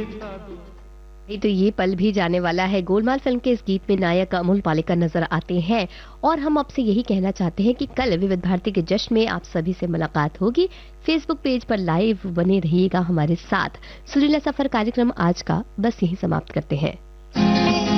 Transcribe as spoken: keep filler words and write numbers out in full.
ये तो ये पल भी जाने वाला है। गोलमाल फिल्म के इस गीत में नायक अमोल पालेकर नजर आते हैं और हम आपसे यही कहना चाहते हैं कि कल विविध भारती के जश्न में आप सभी से मुलाकात होगी। फेसबुक पेज पर लाइव बने रहिएगा हमारे साथ। सुरीला सफर कार्यक्रम आज का बस यही समाप्त करते हैं।